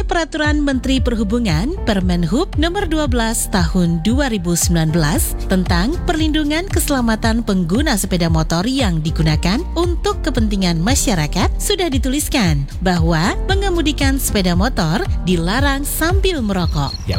Peraturan Menteri Perhubungan Permenhub Nomor 12 Tahun 2019 tentang perlindungan keselamatan pengguna sepeda motor yang digunakan untuk kepentingan masyarakat sudah dituliskan bahwa mengemudikan sepeda motor dilarang sambil merokok.